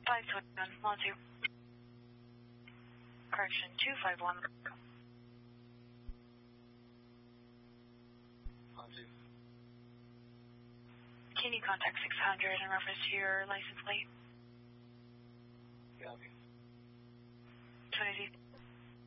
521, Monty. Correction, 251. Monty. Can you contact 600 in reference to your license plate? Copy. 20